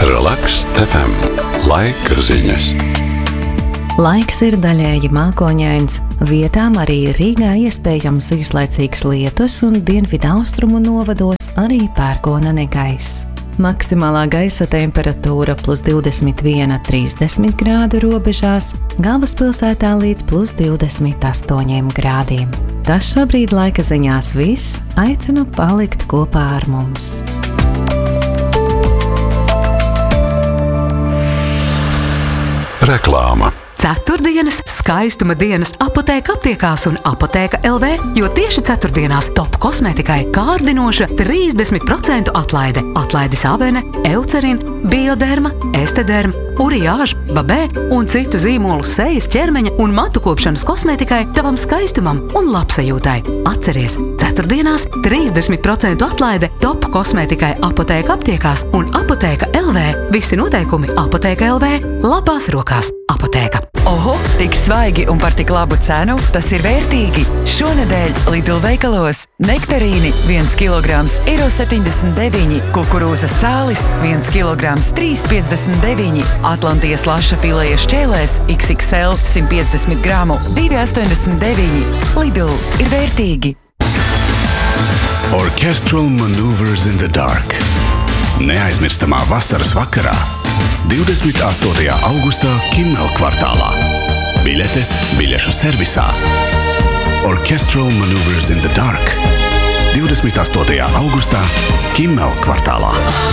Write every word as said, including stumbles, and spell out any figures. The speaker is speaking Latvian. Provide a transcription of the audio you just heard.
Relaks F M. Laika ziņas. Laiks ir daļēji mākoņains, vietām arī Rīgā iespējams īslaicīgs lietus un dienvidu austrumu novados arī pērkona negaiss. Maksimālā gaisa temperatūra plus divdesmit viens līdz trīsdesmit grādu robežās, galvaspilsētā līdz plus divdesmit astoņiem grādiem. Tas šobrīd laika ziņās viss, aicinu palikt kopā ar mums. Reklāma. Ceturtdienas skaistuma dienas Apotēka aptiekās un Apotēka L V, jo tieši ceturtdienās top kosmētikai kārdinoša trīsdesmit procentu atlaide. Atlaidis Avene, Eucerin, Bioderma, Estederm, Uriāž, Babē un citu zīmolu sejas, ķermeņa un matu kopšanas kosmētikai tavam skaistumam un labsajūtai. Atceries, ceturtdienās trīsdesmit procentu atlaide top kosmētikai Apotēka aptiekās un Apotēka L V. Visi noteikumi Apotēka L V. Labās rokās Apotēka. Oho, tik svaigi un par tik labu cenu, tas ir vērtīgi. Šonedēļ Lidl veikalos nektarīni viens kilograms eiro septiņdesmit deviņi, kukurūzas cālis viens kilograms trīs piecdesmit deviņi, Atlantijas laša fileja šķēlēs X X L simt piecdesmit gramu divi astoņdesmit deviņi. Lidl ir vērtīgi. Orchestral Maneuvers in the Dark. Neaizmirstamā vasaras vakarā divdesmit astotajā augustā Kimmel kvartālā. Biļetes biļešu servisā. Orchestral Maneuvers in the Dark. divdesmit astotajā augustā Kimmel kvartālā.